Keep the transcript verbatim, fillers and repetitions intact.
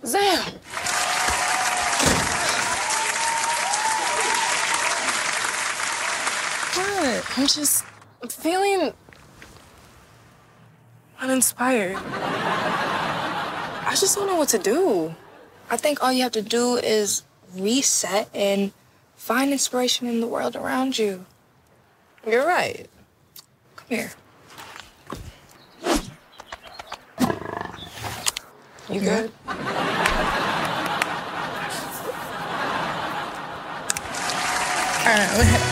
Zam! What? I'm just feeling uninspired. I just don't know what to do. I think all you have to do is reset and find inspiration in the world around you. You're right. Come here. You good? All right.